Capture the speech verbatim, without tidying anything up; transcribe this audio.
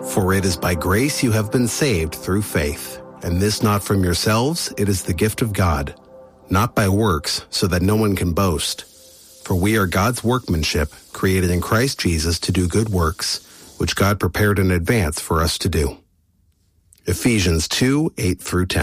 For it is by grace you have been saved through faith, and this not from yourselves, it is the gift of God, not by works, so that no one can boast. For we are God's workmanship, created in Christ Jesus to do good works, which God prepared in advance for us to do. Ephesians two, eight through ten.